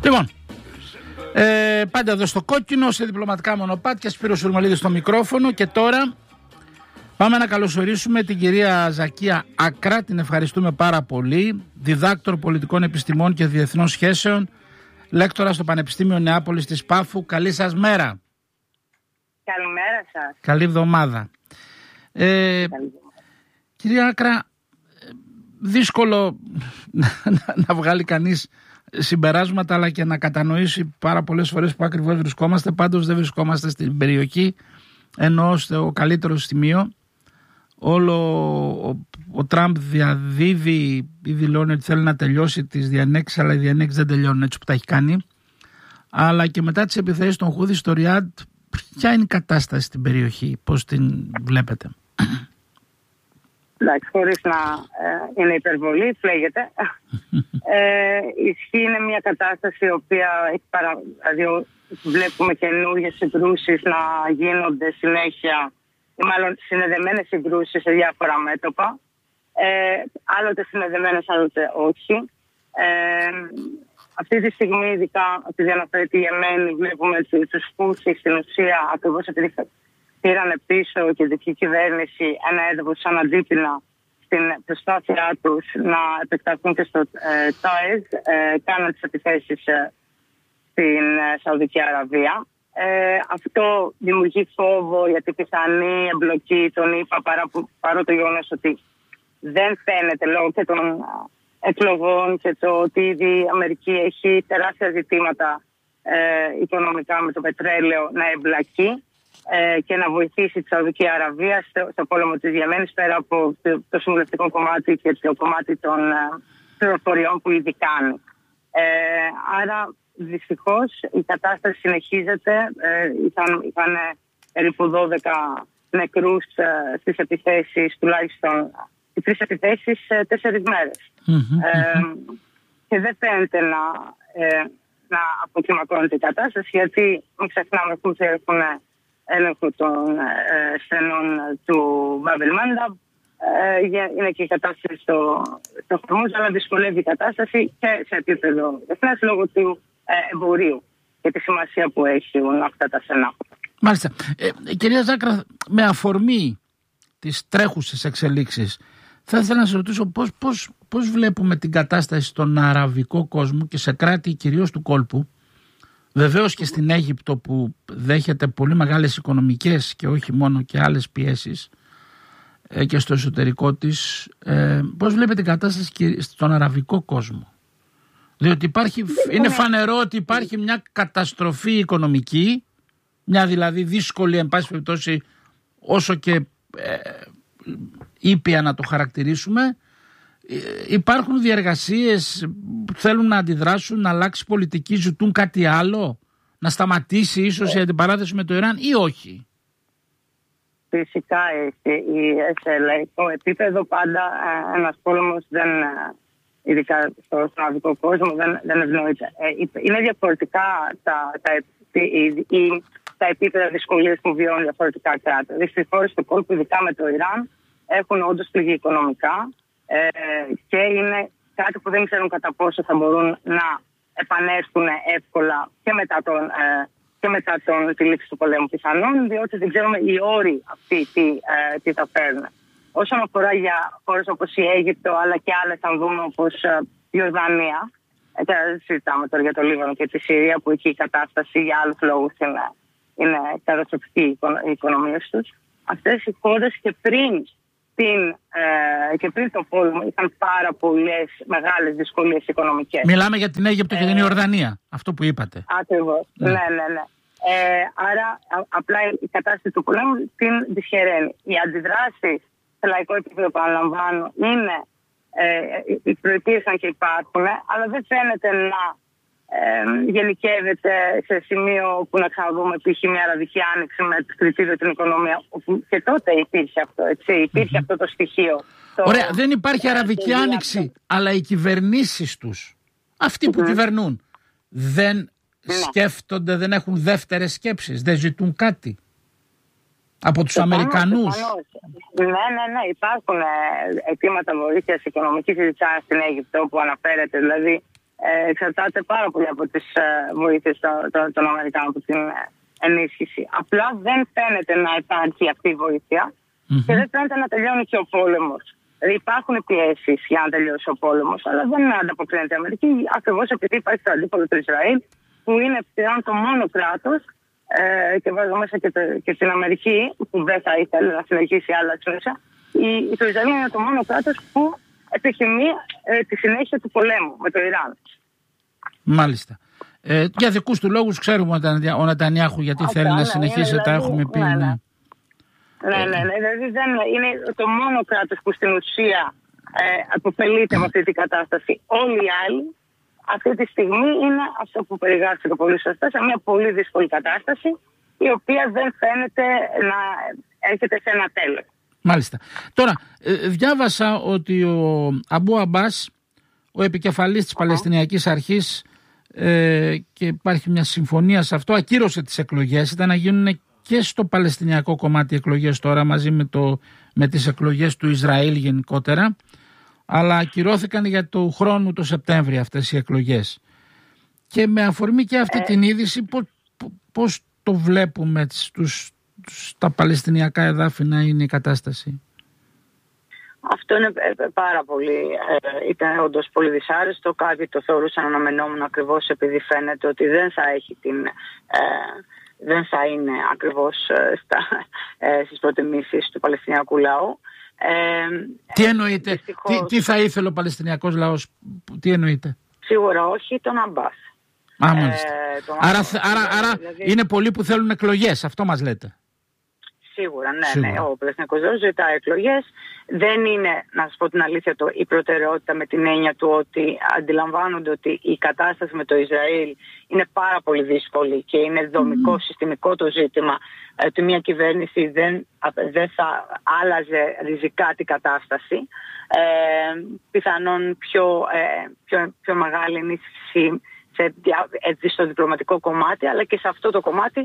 Λοιπόν, πάντα εδώ στο κόκκινο, σε διπλωματικά μονοπάτια, Σπύρος Σουρμαλίδης στο μικρόφωνο. Και τώρα πάμε να καλωσορίσουμε την κυρία Ζακία Άκρα. Την ευχαριστούμε πάρα πολύ. Διδάκτορ πολιτικών επιστημών και διεθνών σχέσεων, λέκτορα στο Πανεπιστήμιο Νεάπολης της Πάφου. Καλή σας μέρα. Καλημέρα σας. Καλή εβδομάδα. Κυρία Άκρα, δύσκολο να βγάλει κανείς συμπεράσματα, αλλά και να κατανοήσει πάρα πολλές φορές που ακριβώς βρισκόμαστε. Πάντως δεν βρισκόμαστε στην περιοχή, ενώ στο καλύτερο σημείο. Ο Τραμπ διαδίδει ή δηλώνει ότι θέλει να τελειώσει τις διανέξεις, αλλά οι διανέξεις δεν τελειώνουν έτσι που τα έχει κάνει. Αλλά και μετά τις επιθέσεις των Χούθη στο Ριάντ, ποια είναι η κατάσταση στην περιοχή, πώς την βλέπετε? Εντάξει, χωρίς να είναι υπερβολή, φλέγεται. Είναι μια κατάσταση η οποία δηλαδή, βλέπουμε καινούργιες συγκρούσεις να γίνονται συνέχεια, ή μάλλον συνδεδεμένες συγκρούσεις σε διάφορα μέτωπα. Άλλοτε συνδεδεμένες, άλλοτε όχι. Αυτή τη στιγμή, ειδικά επειδή αναφέρεται η Ιεμένη, βλέπουμε τους Χούθη στην ουσία, ακριβώς επειδή πήραν πίσω η κεντρική κυβέρνηση ένα έδαφος σαν αντίπεινα στην προσπάθειά τους να επεκταθούν και στο ΤΑΕΖ, κάναν τις επιθέσεις στην Σαουδική Αραβία. Αυτό δημιουργεί φόβο για την πιθανή εμπλοκή των ΗΠΑ, παρά το γεγονός ότι δεν φαίνεται λόγω και των εκλογών και το ότι η Αμερική έχει τεράστια ζητήματα οικονομικά με το πετρέλαιο να εμπλακεί και να βοηθήσει τη Σαουδική Αραβία στο πόλεμο της Ιεμένης, πέρα από το συμβουλευτικό κομμάτι και το κομμάτι των πληροφοριών που ήδη κάνει. Άρα δυστυχώς η κατάσταση συνεχίζεται. Είχαν περίπου 12 νεκρούς στις επιθέσεις, τουλάχιστον οι 3 επιθέσεις σε 4 μέρες. Και δεν φαίνεται να αποκλιμακώνεται η κατάσταση, γιατί μην ξεχνάμε που έχουν έλεγχο των στενών του Μπάμπελ Μάνταμπ. Είναι και η κατάσταση στο Χορμούζ, αλλά δυσκολεύει η κατάσταση και σε επίπεδο διεθνές λόγω του εμπορίου και τη σημασία που έχουν αυτά τα στενά. Μάλιστα. Κυρία Ζάκρα, με αφορμή τις τρέχουσες εξελίξεις, θα ήθελα να σας ρωτήσω πώς βλέπουμε την κατάσταση στον αραβικό κόσμο και σε κράτη κυρίως του κόλπου, βεβαίως και στην Αίγυπτο που δέχεται πολύ μεγάλες οικονομικές και όχι μόνο και άλλες πιέσεις και στο εσωτερικό της. Πώς βλέπετε την κατάσταση στον αραβικό κόσμο? Διότι είναι φανερό ότι υπάρχει μια καταστροφή οικονομική, μια δηλαδή δύσκολη, εν πάση περιπτώσει, όσο και ήπια να το χαρακτηρίσουμε. Υπάρχουν διεργασίες που θέλουν να αντιδράσουν, να αλλάξει πολιτική, ζητούν κάτι άλλο, να σταματήσει ίσως η αντιπαράθεση με το Ιράν ή όχι? Φυσικά σε λαϊκό επίπεδο πάντα ένας πόλεμος δεν, ειδικά στον αραβικό κόσμο, δεν ευνοείται. Είναι διαφορετικά τα επίπεδα δυσκολίες που βιώνουν διαφορετικά κράτη. Δηλαδή, χώρες του κόλπου, ειδικά με το Ιράν, έχουν όντως πληγεί οικονομικά και είναι κάτι που δεν ξέρουν κατά πόσο θα μπορούν να επανέλθουν εύκολα και μετά τη λήξη του πολέμου πιθανόν, διότι δεν ξέρουμε οι όροι αυτοί τι θα φέρουν. Όσον αφορά για χώρες όπως η Αίγυπτο, αλλά και άλλες, αν δούμε, όπως η Ιορδανία, δεν συζητάμε τώρα για το Λίβανο και τη Συρία, που εκεί η κατάσταση για άλλους λόγους είναι καταστροφική η οικονομία τους. Αυτές οι χώρες και πριν το πόλεμο είχαν πάρα πολλές μεγάλες δυσκολίες οικονομικές. Μιλάμε για την Αίγυπτο και την Ιορδανία, αυτό που είπατε. Ακριβώς. Ναι. Άρα απλά η κατάσταση του πολέμου την δυσχεραίνει. Οι αντιδράσεις σε λαϊκό επίπεδο, παραλαμβάνω, προϋπήρχαν και υπάρχουν, αλλά δεν φαίνεται να γενικεύεται σε σημείο που να ξαναδούμε π.χ. μια αραβική άνοιξη με κριτήριο την οικονομία, όπου και τότε υπήρχε αυτό, έτσι, υπήρχε αυτό το στοιχείο. Ωραία, δεν υπάρχει αραβική άνοιξη, αλλά οι κυβερνήσεις τους, αυτοί που κυβερνούν, δεν σκέφτονται, δεν έχουν δεύτερες σκέψεις, δεν ζητούν κάτι από τους Αμερικανούς? Ναι, υπάρχουν αιτήματα βοήθειας οικονομικής, ειδικά στην Αίγυπτο που αναφέρεται, δηλαδή εξαρτάται πάρα πολύ από τις βοήθειες των Αμερικάνων, από την ενίσχυση. Απλά δεν φαίνεται να υπάρχει αυτή η βοήθεια και δεν φαίνεται να τελειώνει και ο πόλεμος. Δηλαδή υπάρχουν πιέσεις για να τελειώσει ο πόλεμος, αλλά δεν ανταποκρίνεται η Αμερική, ακριβώς επειδή υπάρχει το αντίπολο του Ισραήλ, που είναι πλέον το μόνο κράτος, και βάζω μέσα και την Αμερική, που δεν θα ήθελε να συνεχίσει άλλα μέσα. Το Ισραήλ είναι το μόνο κράτος που επιθυμεί τη συνέχεια του πολέμου με το Ιράν. Μάλιστα. Για δικούς του λόγους ξέρουμε ο Νετανιάχου γιατί θέλει να συνεχίσει, τα έχουμε πει. Ναι. Δηλαδή είναι το μόνο κράτος που στην ουσία αποπελείται με αυτή την κατάσταση. Όλοι οι άλλοι αυτή τη στιγμή είναι αυτό που περιγράψετε πολύ σωστά, σε μια πολύ δύσκολη κατάσταση, η οποία δεν φαίνεται να έρχεται σε ένα τέλος. Μάλιστα. Τώρα, διάβασα ότι ο Αμπού Αμπάς, ο επικεφαλής της Παλαιστινιακής Αρχής, και υπάρχει μια συμφωνία σε αυτό, ακύρωσε τις εκλογές. Ήταν να γίνουν και στο Παλαιστινιακό κομμάτι εκλογές τώρα, μαζί με τις εκλογές του Ισραήλ γενικότερα, αλλά ακυρώθηκαν για το χρόνο το Σεπτέμβριο αυτές οι εκλογές. Και με αφορμή και αυτή την είδηση, πώς το βλέπουμε στα Παλαιστινιακά εδάφη να είναι η κατάσταση? Αυτό είναι πάρα πολύ, ήταν όντως πολύ δυσάρεστο. Κάποιοι το θεωρούσαν αναμενόμενο ακριβώς επειδή φαίνεται ότι δεν θα έχει δεν θα είναι ακριβώς στις προτιμήσεις του Παλαιστινιακού λαού. Τι εννοείται, τι θα ήθελε ο Παλαιστινιακός λαός, τι εννοείται? Σίγουρα όχι τον Αμπάς. Άρα δηλαδή, είναι πολλοί που θέλουν εκλογές, αυτό μας λέτε? Σίγουρα, ναι. Ο Παλαιστινιακός λαός ζητάει εκλογές. Δεν είναι, να σας πω την αλήθεια, η προτεραιότητα με την έννοια του ότι αντιλαμβάνονται ότι η κατάσταση με το Ισραήλ είναι πάρα πολύ δύσκολη και είναι δομικό, συστημικό το ζήτημα. Ότι μια κυβέρνηση δεν θα άλλαζε ριζικά την κατάσταση. Πιθανόν πιο μεγάλη ενίσχυση στο διπλωματικό κομμάτι, αλλά και σε αυτό το κομμάτι,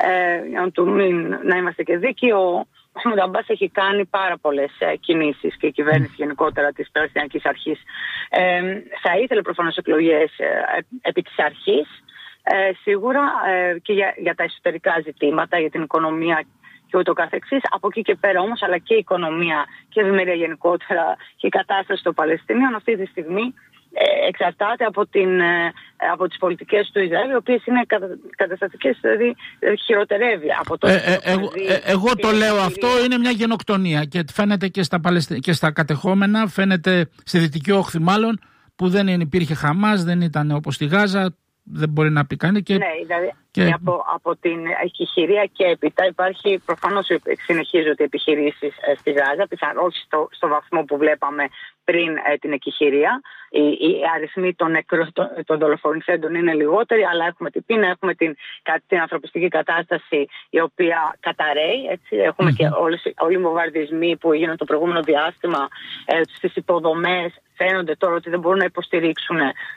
να είμαστε και δίκαιοι, ο Μαχμούντ Αμπάς έχει κάνει πάρα πολλές κινήσεις και η κυβέρνηση γενικότερα της Παλαιστινιακής Αρχής. Θα ήθελε προφανώς εκλογές επί της αρχής, σίγουρα και για τα εσωτερικά ζητήματα, για την οικονομία και ούτω καθεξής. Από εκεί και πέρα όμως, αλλά και η οικονομία και η ευημερία γενικότερα και η κατάσταση των Παλαιστινίων αυτή τη στιγμή εξαρτάται από τις πολιτικές του Ισραήλ, οι οποίες είναι καταστατικές, δηλαδή χειροτερεύει από το εγώ το λέω αυτό, είναι μια γενοκτονία και φαίνεται και στα κατεχόμενα, φαίνεται στη Δυτική Όχθη μάλλον, που δεν υπήρχε Χαμάς, δεν ήταν όπως στη Γάζα, δεν μπορεί να πει κανεί. Ναι, δηλαδή από την εκχειρία και έπειτα υπάρχει προφανώς, συνεχίζονται οι επιχειρήσεις στη Γάζα, πιθανώς όχι στο βαθμό που βλέπαμε πριν την εκχειρία. Οι αριθμοί των δολοφονηθέντων είναι λιγότεροι, αλλά έχουμε την πείνα, έχουμε την ανθρωπιστική κατάσταση η οποία καταρρέει. Έτσι. Έχουμε και όλοι οι βομβαρδισμοί που έγιναν το προηγούμενο διάστημα στις υποδομές, φαίνονται τώρα ότι δεν μπορούν να υποστηρίξουν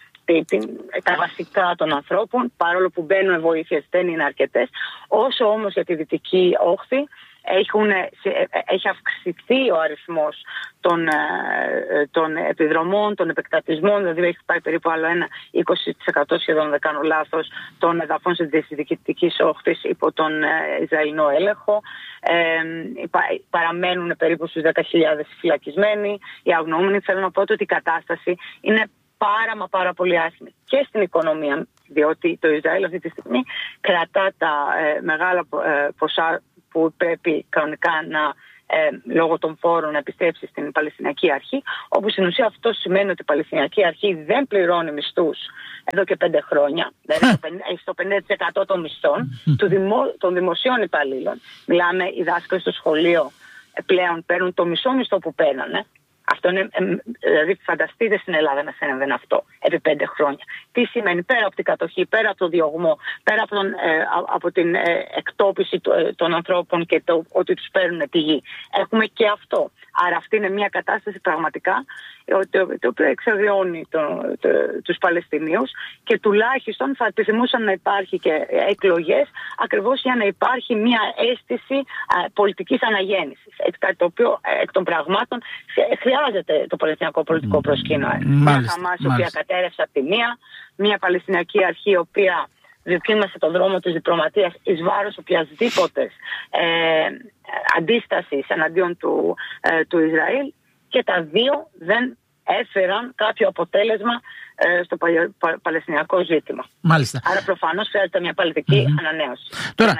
τα βασικά των ανθρώπων, παρόλο που μπαίνουν βοήθειες, δεν είναι αρκετές. Όσο όμως για τη Δυτική Όχθη έχει αυξηθεί ο αριθμός των επιδρομών, των επεκτατισμών, δηλαδή έχει πάει περίπου άλλο ένα 20% σχεδόν, δεν κάνω λάθος, των εδαφών της Δυτικής Όχθης υπό τον Ισραηλινό έλεγχο. Παραμένουν περίπου στους 10.000 φυλακισμένοι. Οι αγνοούμενοι, θέλω να πω ότι η κατάσταση είναι πάρα πολύ άσχημη και στην οικονομία, διότι το Ισραήλ αυτή τη στιγμή κρατά τα μεγάλα ποσά που πρέπει κανονικά λόγω των φόρων να επιστρέψει στην Παλαιστινιακή Αρχή, όπου στην ουσία αυτό σημαίνει ότι η Παλαιστινιακή Αρχή δεν πληρώνει μισθούς εδώ και 5 χρόνια, δηλαδή στο 50% των μισθών των δημοσίων υπαλλήλων. Μιλάμε, οι δάσκαλοι στο σχολείο πλέον παίρνουν το μισό μισθό που παίρνανε. Αυτό είναι, δηλαδή φανταστείτε στην Ελλάδα να συνέβαινε αυτό επί 5 χρόνια. Τι σημαίνει πέρα από την κατοχή, πέρα από το διωγμό, πέρα από την εκτόπιση των ανθρώπων και ότι τους παίρνουν τη γη. Έχουμε και αυτό. Άρα αυτή είναι μια κατάσταση πραγματικά το οποίο εξαγριώνει τους Παλαιστινίους και τουλάχιστον θα επιθυμούσαν να υπάρχει και εκλογές ακριβώς για να υπάρχει μια αίσθηση πολιτικής αναγέννησης. Κάτι το οποίο εκ των πραγμάτων χρειάζεται το παλαιστινιακό πολιτικό προσκήνιο. Μια Χαμάς η οποία κατέρευσε από τη μια Παλαιστινιακή Αρχή η οποία δοκίμασε τον δρόμο της διπλωματίας εις βάρος οποιασδήποτε αντίστασης εναντίον του Ισραήλ, και τα δύο δεν έφεραν κάποιο αποτέλεσμα στο παλαιστινιακό ζήτημα. Μάλιστα. Άρα προφανώς χρειάζεται μια πολιτική ανανέωση. Τώρα,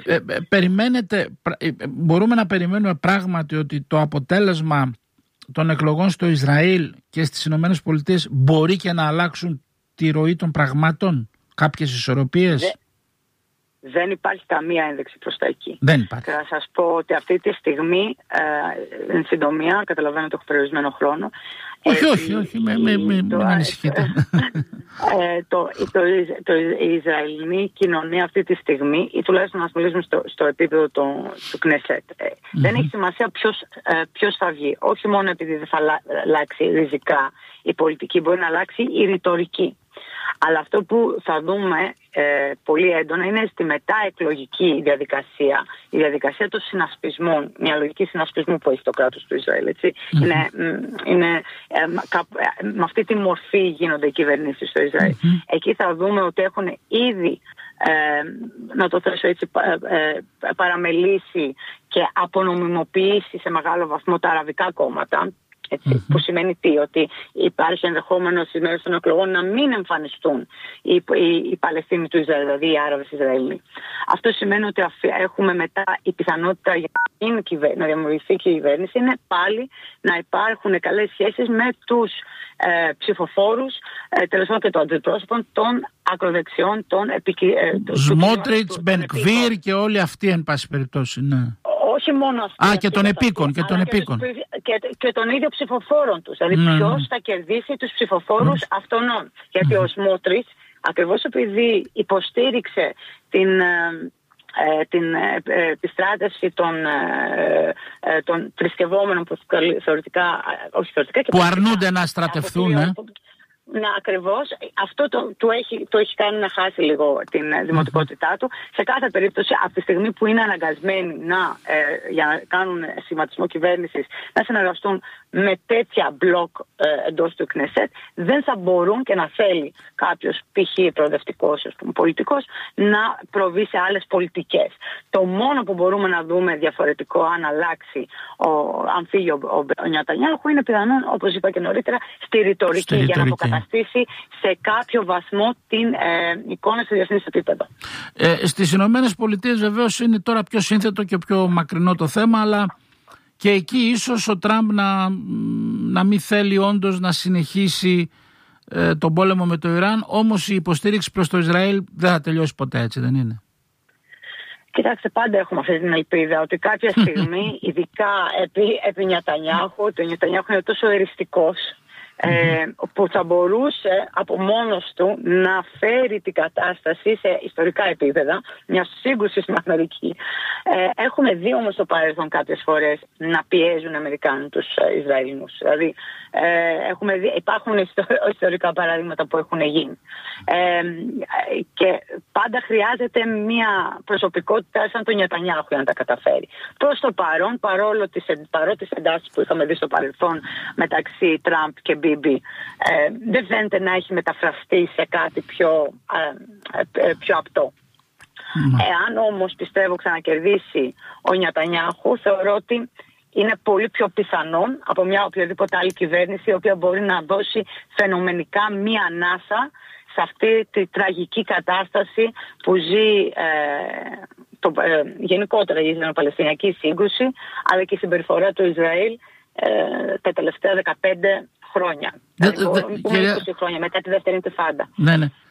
μπορούμε να περιμένουμε πράγματι ότι το αποτέλεσμα των εκλογών στο Ισραήλ και στις Ηνωμένες Πολιτείες μπορεί και να αλλάξουν τη ροή των πραγμάτων, κάποιες ισορροπίες? Δεν υπάρχει καμία ένδειξη προς τα εκεί. Δεν υπάρχει. Θα σας πω ότι αυτή τη στιγμή, εν συντομία, καταλαβαίνω ότι έχω περιορισμένο χρόνο. Όχι, μην ανησυχείτε. Η Ισραηλινή κοινωνία αυτή τη στιγμή, ή τουλάχιστον να μιλήσουμε στο επίπεδο του Κνεσέτ, δεν έχει σημασία ποιος θα βγει. Όχι μόνο επειδή δεν θα αλλάξει ριζικά η πολιτική, μπορεί να αλλάξει η ρητορική. Αλλά αυτό που θα δούμε πολύ έντονα είναι στη μεταεκλογική διαδικασία, η διαδικασία των συνασπισμών, μια λογική συνασπισμού που έχει το κράτος του Ισραήλ. Με αυτή τη μορφή γίνονται οι κυβερνήσεις στο Ισραήλ. Εκεί θα δούμε ότι έχουν ήδη, να το θέσω έτσι, παραμελήσει και απονομιμοποιήσει σε μεγάλο βαθμό τα αραβικά κόμματα. Που σημαίνει ότι υπάρχει ενδεχόμενο στις μέρες των εκλογών να μην εμφανιστούν οι Παλαιστίνοι του Ισραήλ, δηλαδή οι Άραβες Ισραηλοί. Αυτό σημαίνει ότι έχουμε μετά η πιθανότητα για να διαμορφωθεί και η κυβέρνηση είναι πάλι να υπάρχουν καλές σχέσεις με τους ψηφοφόρους, τέλος πάντων και των αντιπρόσωπων των ακροδεξιών, των Σμότριτς, Μπενκβίρ και όλοι αυτοί, εν πάση περιπτώσει, ναι. Όχι μόνο αυτοί. Και των επίκων. Και των ίδιων ψηφοφόρων τους. Δηλαδή ποιος θα κερδίσει τους ψηφοφόρους αυτών. Γιατί ο Σμότριτς, ακριβώς επειδή υποστήριξε τη στράτευση των θρησκευόμενων που θεωρητικά, όχι θεωρητικά, και που αρνούνται να στρατευθούν. Ναι, ακριβώς. Αυτό το έχει κάνει να χάσει λίγο την δημοτικότητά του. Σε κάθε περίπτωση, από τη στιγμή που είναι αναγκασμένοι για να κάνουν σχηματισμό κυβέρνησης, να συνεργαστούν με τέτοια μπλοκ εντός του Κνεσέτ, δεν θα μπορούν και να θέλει κάποιος π.χ. προοδευτικός πολιτικός να προβεί σε άλλες πολιτικές. Το μόνο που μπορούμε να δούμε διαφορετικό αν αλλάξει, αν φύγει ο Νετανιάχου, είναι πιθανόν, όπως είπα και νωρίτερα, στη ρητορική, για να αποκαταστήσει σε κάποιο βαθμό την εικόνα σε διεθνές επίπεδο. Στις Ηνωμένες Πολιτείες βεβαίως είναι τώρα πιο σύνθετο και πιο μακρινό το θέμα, αλλά και εκεί ίσως ο Τραμπ να μην θέλει όντως να συνεχίσει τον πόλεμο με το Ιράν, όμως η υποστήριξη προς το Ισραήλ δεν θα τελειώσει ποτέ, έτσι δεν είναι? Κοιτάξτε, πάντα έχουμε αυτή την ελπίδα ότι κάποια στιγμή, ειδικά επί Νετανιάχου, το Νετανιάχου είναι τόσο εριστικός, που θα μπορούσε από μόνος του να φέρει την κατάσταση σε ιστορικά επίπεδα, μια σύγκρουση στην Αμερική. Έχουμε δει όμως στο παρελθόν κάποιες φορές να πιέζουν οι Αμερικάνοι τους Ισραηλινούς. Δηλαδή υπάρχουν ιστορικά παραδείγματα που έχουν γίνει. Και πάντα χρειάζεται μια προσωπικότητα σαν τον Νετανιάχου για να τα καταφέρει. Προς το παρόν, παρότι τις εντάσεις που είχαμε δει στο παρελθόν μεταξύ Τραμπ και Μπίμπι, δεν φαίνεται να έχει μεταφραστεί σε κάτι πιο απτό. Εάν όμως, πιστεύω, ξανακερδίσει ο Νετανιάχου, θεωρώ ότι είναι πολύ πιο πιθανόν από μια οποιαδήποτε άλλη κυβέρνηση, η οποία μπορεί να δώσει φαινομενικά μία ανάσα σε αυτή τη τραγική κατάσταση που ζει γενικότερα η Ισραηλο-Παλαιστινιακή σύγκρουση, αλλά και η συμπεριφορά του Ισραήλ τα τελευταία 15 χρόνια. 20 χρόνια μετά τη δεύτερη Ιντιφάντα. Ναι.